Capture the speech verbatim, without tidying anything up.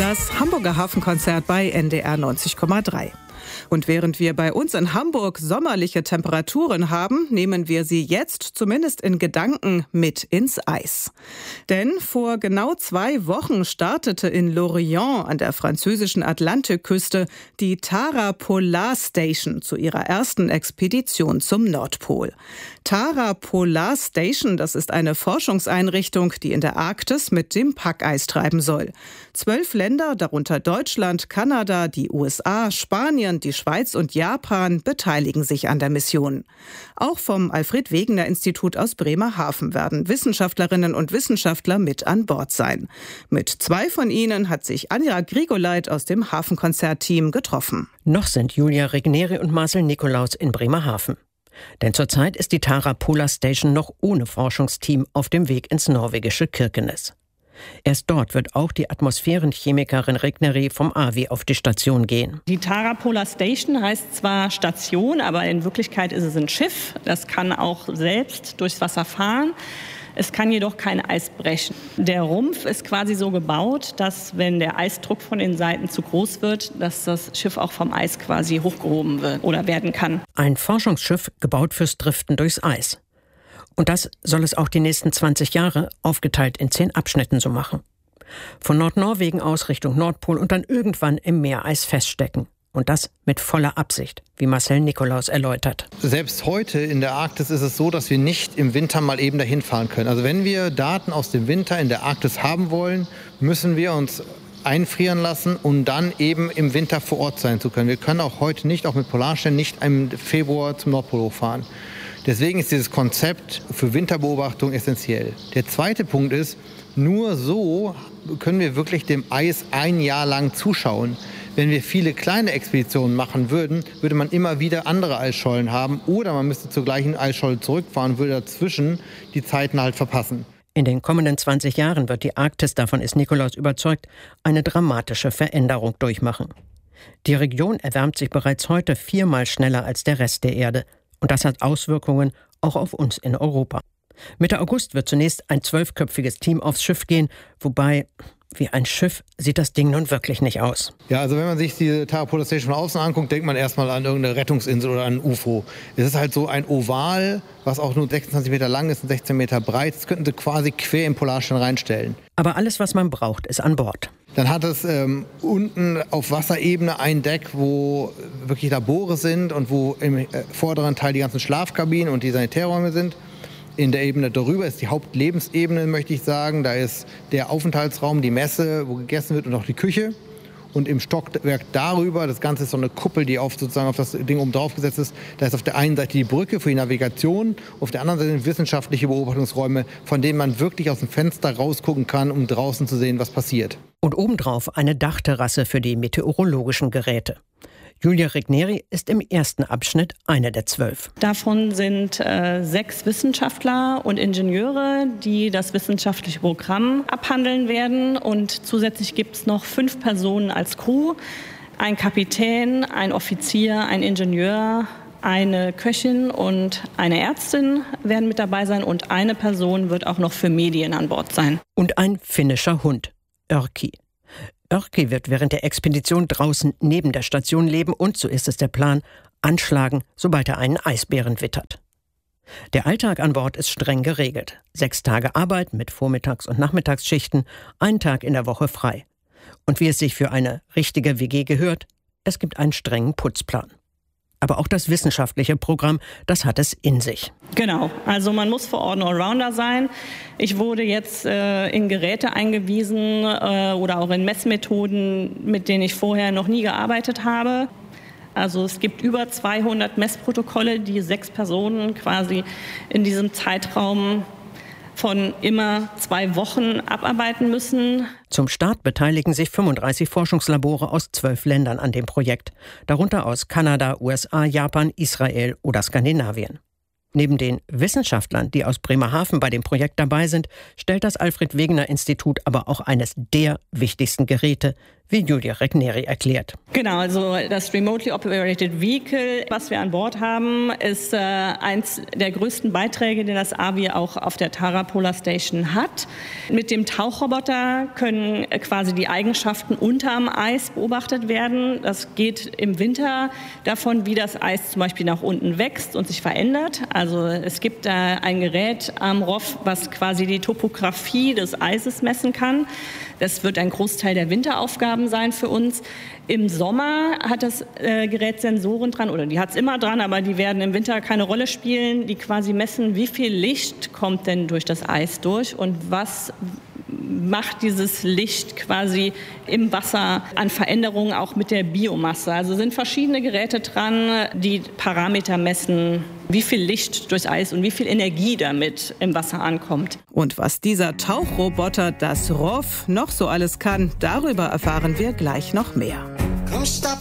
Das Hamburger Hafenkonzert bei N D R neunzig Komma drei. Und während wir bei uns in Hamburg sommerliche Temperaturen haben, nehmen wir sie jetzt zumindest in Gedanken mit ins Eis. Denn vor genau zwei Wochen startete in Lorient an der französischen Atlantikküste die Tara Polar Station zu ihrer ersten Expedition zum Nordpol. Tara Polar Station, das ist eine Forschungseinrichtung, die in der Arktis mit dem Packeis treiben soll. Zwölf Länder, darunter Deutschland, Kanada, die U S A, Spanien, die Schweiz und Japan beteiligen sich an der Mission. Auch vom Alfred-Wegener-Institut aus Bremerhaven werden Wissenschaftlerinnen und Wissenschaftler mit an Bord sein. Mit zwei von ihnen hat sich Anja Grigoleit aus dem Hafenkonzert-Team getroffen. Noch sind Julia Regneri und Marcel Nikolaus in Bremerhaven. Denn zurzeit ist die Tara Polar Station noch ohne Forschungsteam auf dem Weg ins norwegische Kirkenes. Erst dort wird auch die Atmosphärenchemikerin Regneri vom A W I auf die Station gehen. Die Tara Polar Station heißt zwar Station, aber in Wirklichkeit ist es ein Schiff. Das kann auch selbst durchs Wasser fahren. Es kann jedoch kein Eis brechen. Der Rumpf ist quasi so gebaut, dass wenn der Eisdruck von den Seiten zu groß wird, dass das Schiff auch vom Eis quasi hochgehoben wird oder werden kann. Ein Forschungsschiff gebaut fürs Driften durchs Eis. Und das soll es auch die nächsten zwanzig Jahre aufgeteilt in zehn Abschnitten so machen. Von Nordnorwegen aus Richtung Nordpol und dann irgendwann im Meereis feststecken. Und das mit voller Absicht, wie Marcel Nikolaus erläutert. Selbst heute in der Arktis ist es so, dass wir nicht im Winter mal eben dahin fahren können. Also wenn wir Daten aus dem Winter in der Arktis haben wollen, müssen wir uns einfrieren lassen, um dann eben im Winter vor Ort sein zu können. Wir können auch heute nicht, auch mit Polarstern, nicht im Februar zum Nordpol hochfahren. Deswegen ist dieses Konzept für Winterbeobachtung essentiell. Der zweite Punkt ist, nur so können wir wirklich dem Eis ein Jahr lang zuschauen. Wenn wir viele kleine Expeditionen machen würden, würde man immer wieder andere Eisschollen haben oder man müsste zur gleichen Eisscholle zurückfahren und würde dazwischen die Zeiten halt verpassen. In den kommenden zwanzig Jahren wird die Arktis, davon ist Nikolaus überzeugt, eine dramatische Veränderung durchmachen. Die Region erwärmt sich bereits heute viermal schneller als der Rest der Erde. Und das hat Auswirkungen auch auf uns in Europa. Mitte August wird zunächst ein zwölfköpfiges Team aufs Schiff gehen, wobei wie ein Schiff sieht das Ding nun wirklich nicht aus. Ja, also wenn man sich die Tara Polar Station von außen anguckt, denkt man erstmal an irgendeine Rettungsinsel oder an ein U F O. Es ist halt so ein Oval, was auch nur sechsundzwanzig Meter lang ist und sechzehn Meter breit. Das könnten sie quasi quer im Polarstern reinstellen. Aber alles, was man braucht, ist an Bord. Dann hat es ähm, unten auf Wasserebene ein Deck, wo wirklich Labore sind und wo im äh, vorderen Teil die ganzen Schlafkabinen und die Sanitärräume sind. In der Ebene darüber ist die Hauptlebensebene, möchte ich sagen. Da ist der Aufenthaltsraum, die Messe, wo gegessen wird und auch die Küche. Und im Stockwerk darüber, das Ganze ist so eine Kuppel, die auf, sozusagen auf das Ding oben drauf gesetzt ist. Da ist auf der einen Seite die Brücke für die Navigation, auf der anderen Seite wissenschaftliche Beobachtungsräume, von denen man wirklich aus dem Fenster rausgucken kann, um draußen zu sehen, was passiert. Und obendrauf eine Dachterrasse für die meteorologischen Geräte. Julia Regneri ist im ersten Abschnitt eine der zwölf. Davon sind äh, sechs Wissenschaftler und Ingenieure, die das wissenschaftliche Programm abhandeln werden. Und zusätzlich gibt es noch fünf Personen als Crew. Ein Kapitän, ein Offizier, ein Ingenieur, eine Köchin und eine Ärztin werden mit dabei sein. Und eine Person wird auch noch für Medien an Bord sein. Und ein finnischer Hund, Yrki. Yrki wird während der Expedition draußen neben der Station leben und, so ist es der Plan, anschlagen, sobald er einen Eisbären wittert. Der Alltag an Bord ist streng geregelt. Sechs Tage Arbeit mit Vormittags- und Nachmittagsschichten, ein Tag in der Woche frei. Und wie es sich für eine richtige W G gehört, es gibt einen strengen Putzplan. Aber auch das wissenschaftliche Programm, das hat es in sich. Genau, also man muss vor Ort ein Allrounder sein. Ich wurde jetzt äh, in Geräte eingewiesen äh, oder auch in Messmethoden, mit denen ich vorher noch nie gearbeitet habe. Also es gibt über zweihundert Messprotokolle, die sechs Personen quasi in diesem Zeitraum von immer zwei Wochen abarbeiten müssen. Zum Start beteiligen sich fünfunddreißig Forschungslabore aus zwölf Ländern an dem Projekt, darunter aus Kanada, U S A, Japan, Israel oder Skandinavien. Neben den Wissenschaftlern, die aus Bremerhaven bei dem Projekt dabei sind, stellt das Alfred-Wegener-Institut aber auch eines der wichtigsten Geräte, wie Julia Regneri erklärt. Genau, also das Remotely Operated Vehicle, was wir an Bord haben, ist äh, eins der größten Beiträge, den das A V I auch auf der Tara Polar Station hat. Mit dem Tauchroboter können quasi die Eigenschaften unterm Eis beobachtet werden. Das geht im Winter davon, wie das Eis zum Beispiel nach unten wächst und sich verändert. Also es gibt da ein Gerät am R O F, was quasi die Topografie des Eises messen kann. Das wird ein Großteil der Winteraufgaben sein für uns. Im Sommer hat das äh, Gerät Sensoren dran, oder die hat es immer dran, aber die werden im Winter keine Rolle spielen, die quasi messen, wie viel Licht kommt denn durch das Eis durch und was macht dieses Licht quasi im Wasser an Veränderungen auch mit der Biomasse. Also sind verschiedene Geräte dran, die Parameter messen, wie viel Licht durchs Eis und wie viel Energie damit im Wasser ankommt. Und was dieser Tauchroboter, das R O F, noch so alles kann, darüber erfahren wir gleich noch mehr. Come stop